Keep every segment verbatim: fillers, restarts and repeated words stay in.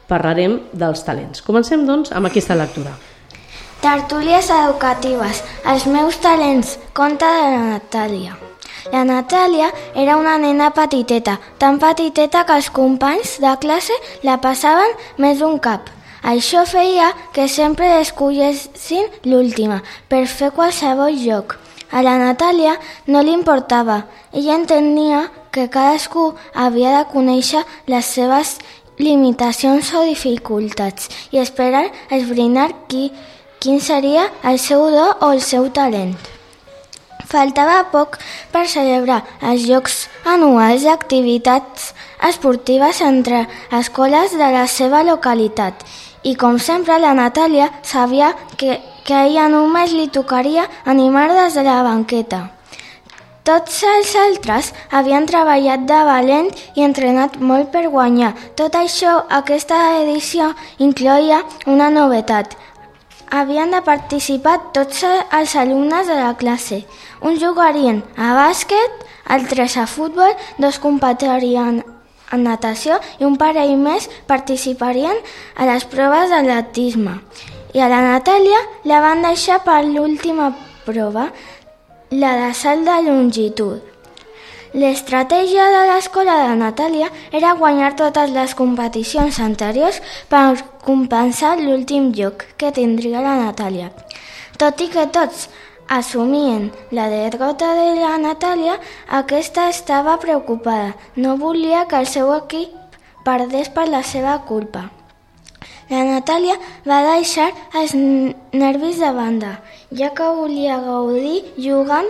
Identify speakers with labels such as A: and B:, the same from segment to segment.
A: parlarem dels talents. Comencem, doncs, amb aquesta lectura.
B: Tertúlies educatives, els meus talents, conte de la Natàlia. La Natàlia era una nena petiteta, tan petiteta que els companys de classe la passaven més d'un cap. Això feia que sempre escollessin l'última per fer qualsevol joc. A la Natàlia no li importava. Ella entenia que cadascú havia de conèixer les seves limitacions o dificultats i esperar esbrinar qui, quin seria el seu do o el seu talent. Faltava poc per celebrar els Jocs Anuals d'activitats esportives entre escoles de la seva localitat i, com sempre, la Natàlia sabia que, que a ella només li tocaria animar des de la banqueta. Tots els altres havien treballat de valent i entrenat molt per guanyar. Tot això, aquesta edició incloïa una novetat. Havien de participar tots els alumnes de la classe. Uns jugarien a bàsquet, altres a futbol, dos competirien en natació i un parell més participarien a les proves d'atletisme. I a la Natàlia la van deixar per l'última prova, la de salt de longitud. L'estratègia de l'escola de Natàlia era guanyar totes les competicions anteriors per compensar l'últim lloc que tindria la Natàlia. Tot i que tots assumien la derrota de la Natàlia, aquesta estava preocupada. No volia que el seu equip perdés per la seva culpa. La Natàlia va deixar els nervis de banda, ja que volia gaudir jugant.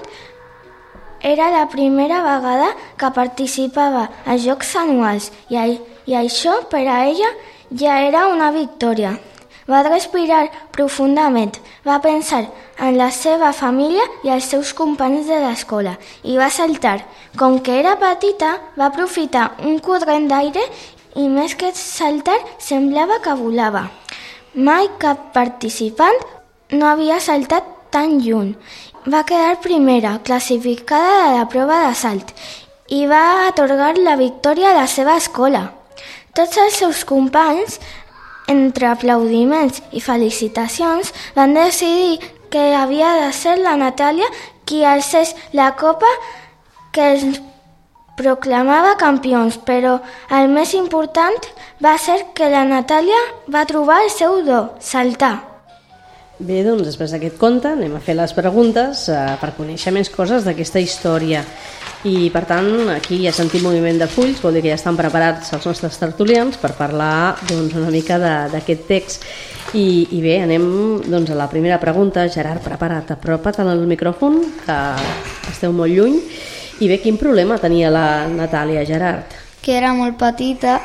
B: Era la primera vegada que participava als Jocs Anuals i, i això per a ella ja era una victòria. Va respirar profundament, va pensar en la seva família i els seus companys de l'escola i va saltar. Com que era petita, va aprofitar un corrent d'aire i més que saltar semblava que volava. Mai cap participant no havia saltat tan lluny. Va quedar primera, classificada de la prova de salt i va atorgar la victòria a la seva escola. Tots els seus companys, entre aplaudiments i felicitacions, van decidir que havia de ser la Natàlia qui alcés la copa que els proclamava campions, però el més important va ser que la Natàlia va trobar el seu do, saltar.
A: Bé, doncs després d'aquest conte anem a fer les preguntes eh, per conèixer més coses d'aquesta història. I per tant, aquí ja sentim moviment de fulls, vol dir que ja estan preparats els nostres tertulians per parlar doncs, una mica d'aquest text. I, I bé, anem doncs, a la primera pregunta. Gerard, prepara't, apropa't al micròfon, que esteu molt lluny. I bé, quin problema tenia la Natàlia, Gerard?
C: Que era molt petita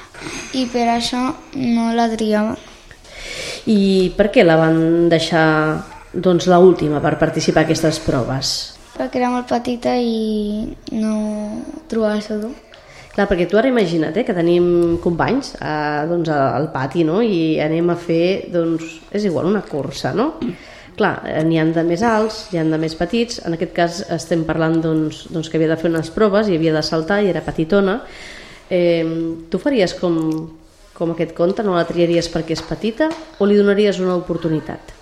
C: i per això no la triava.
A: I per què la van deixar doncs, l'última per participar a aquestes proves?
C: Perquè era molt petita i no trobava el seu do.
A: Clar, perquè tu ara imagina't eh, que tenim companys eh, doncs, al pati, no? I anem a fer, doncs, és igual, una cursa, no? Clar, n'hi ha de més alts, n'hi ha de més petits. En aquest cas estem parlant doncs, doncs, que havia de fer unes proves i havia de saltar i era petitona. Eh, tu faries com, com aquest conte? No la triaries perquè és petita o li donaries una oportunitat?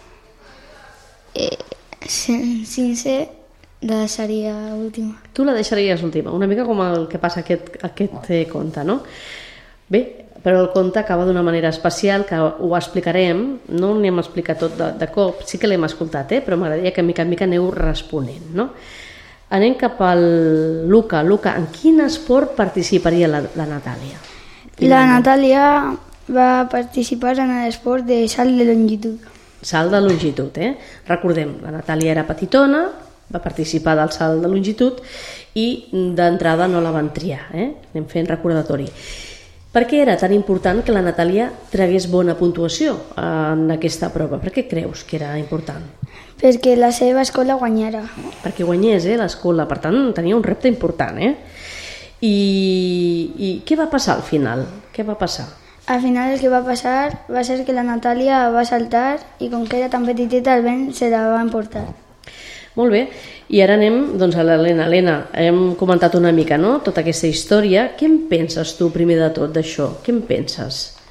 C: Eh, sincer, la deixaria última.
A: Tu la deixaries última, una mica com el que passa aquest, aquest eh, conte, no? Bé, però el conte acaba d'una manera especial que ho explicarem, no n'hem explicat tot de, de cop, sí que l'hem escoltat, eh? Però m'agradaria que mica en mica aneu responent, no? Anem cap al Luca. Luca, en quin esport participaria la, la Natàlia?
D: La Natàlia va participar en l'esport de salt de longitud.
A: Salt de longitud, eh? Recordem, la Natàlia era petitona, va participar del salt de longitud i d'entrada no la van triar, eh? Anem fent recordatori. Per què era tan important que la Natàlia tragués bona puntuació en aquesta prova? Per què creus que era important?
D: Perquè la seva escola guanyara.
A: Perquè guanyés eh, l'escola, per tant tenia un repte important. Eh? I, I què va passar al final? Què va passar?
D: Al final el que va passar va ser que la Natàlia va saltar i com que era tan petiteta el vent se la va emportar.
A: Molt bé, i ara anem doncs, a l'Helena. Helena, hem comentat una mica no? Tota aquesta història. Què en penses tu primer de tot d'això? Què en penses?